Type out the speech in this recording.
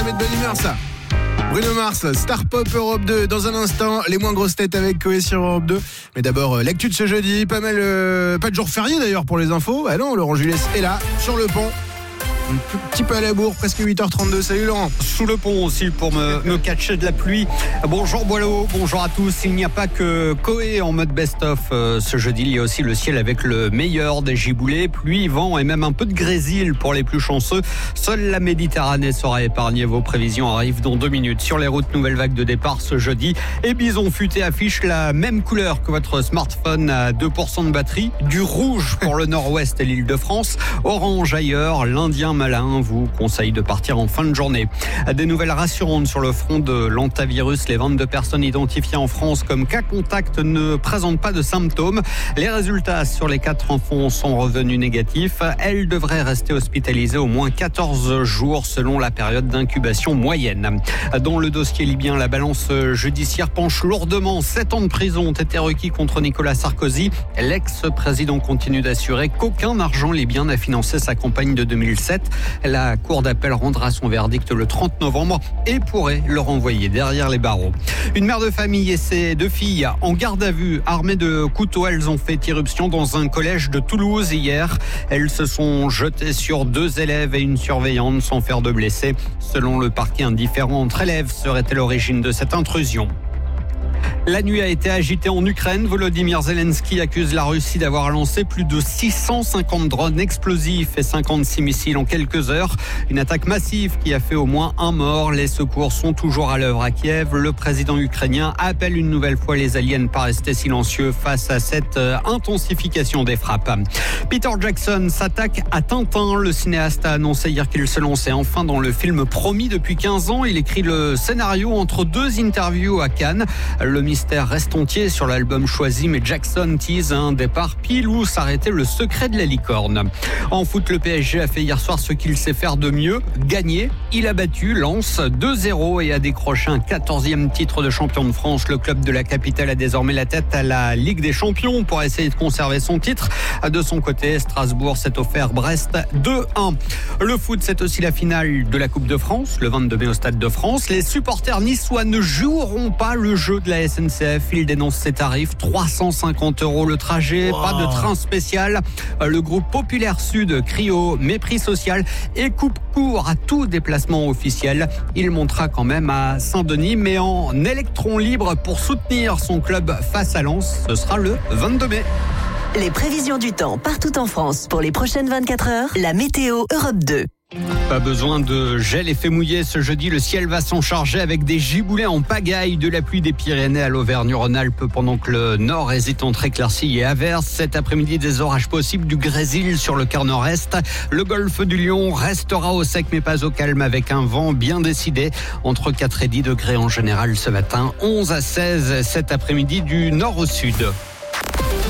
ça met de bonne humeur ça. Bruno Mars, Star Pop Europe 2. Dans un instant, les moins grosses têtes avec Coé sur Europe 2. Mais d'abord, l'actu de ce jeudi. Pas de jour férié d'ailleurs pour les infos. Ah non, Laurent Jules est là, sur le pont. Un petit peu à la bourre, presque 8h32. Salut Laurent. Sous le pont aussi pour me catcher de la pluie. Bonjour Boileau, bonjour à tous. Il n'y a pas que Coé en mode best-of ce jeudi. Il y a aussi le ciel avec le meilleur des giboulées. Pluie, vent et même un peu de grésil pour les plus chanceux. Seule la Méditerranée sera épargnée. Vos prévisions arrivent dans 2 minutes. Sur les routes, nouvelle vague de départ ce jeudi. Et Bison Futé affiche la même couleur que votre smartphone à 2% de batterie. Du rouge pour le nord-ouest et l'Île-de-France. Orange ailleurs. L'Indien malin vous conseille de partir en fin de journée. Des nouvelles rassurantes sur le front de l'antavirus. Les 22 personnes identifiées en France comme cas contact ne présentent pas de symptômes. Les résultats sur les 4 enfants sont revenus négatifs. Elles devraient rester hospitalisées au moins 14 jours selon la période d'incubation moyenne. Dans le dossier libyen, la balance judiciaire penche lourdement. 7 ans de prison ont été requis contre Nicolas Sarkozy. L'ex-président continue d'assurer qu'aucun argent libyen n'a financé sa campagne de 2007. La cour d'appel rendra son verdict le 30 novembre et pourrait le renvoyer derrière les barreaux. Une mère de famille et ses 2 filles en garde à vue, armées de couteaux. Elles ont fait irruption dans un collège de Toulouse hier. Elles se sont jetées sur 2 élèves et une surveillante sans faire de blessés. Selon le parquet, un différend entre élèves serait à l'origine de cette intrusion. La nuit a été agitée en Ukraine. Volodymyr Zelensky accuse la Russie d'avoir lancé plus de 650 drones explosifs et 56 missiles en quelques heures. Une attaque massive qui a fait au moins 1 mort. Les secours sont toujours à l'œuvre à Kiev. Le président ukrainien appelle une nouvelle fois les alliés à ne pas rester silencieux face à cette intensification des frappes. Peter Jackson s'attaque à Tintin. Le cinéaste a annoncé hier qu'il se lançait enfin dans le film promis depuis 15 ans. Il écrit le scénario entre 2 interviews à Cannes. Le mystère reste entier sur l'album choisi, mais Jackson tease un départ pile où s'arrêtait le secret de la licorne. En foot, le PSG a fait hier soir ce qu'il sait faire de mieux, gagner. Il a battu Lens 2-0 et a décroché un 14e titre de champion de France. Le club de la capitale a désormais la tête à la Ligue des Champions pour essayer de conserver son titre. De son côté, Strasbourg s'est offert Brest 2-1. Le foot, c'est aussi la finale de la Coupe de France, le 22 mai au Stade de France. Les supporters niçois ne joueront pas le jeu de la SNCF. Il dénonce ses tarifs, 350 € le trajet, Pas de train spécial. Le groupe Populaire Sud crie au mépris social et coupe court à tout déplacement officiel. Il montera quand même à Saint-Denis, mais en électron libre pour soutenir son club face à Lens. Ce sera le 22 mai. Les prévisions du temps partout en France pour les prochaines 24 heures. La météo Europe 2. Pas besoin de gel effet mouillé ce jeudi. Le ciel va s'en charger avec des giboulées en pagaille, de la pluie des Pyrénées à l'Auvergne-Rhône-Alpes pendant que le nord hésite entre éclaircies et averses. Cet après-midi, des orages possibles, du grésil sur le quart nord-est. Le golfe du Lion restera au sec mais pas au calme avec un vent bien décidé. Entre 4 et 10 degrés en général ce matin, 11 à 16 cet après-midi du nord au sud.